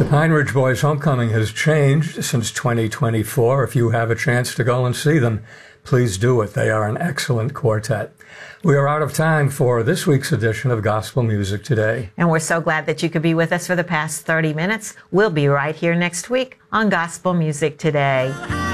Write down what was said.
Pine Ridge Boys Homecoming has changed since 2024. If you have a chance to go and see them, please do it. They are an excellent quartet. We are out of time for this week's edition of Gospel Music Today. And we're so glad that you could be with us for the past 30 minutes. We'll be right here next week on Gospel Music Today.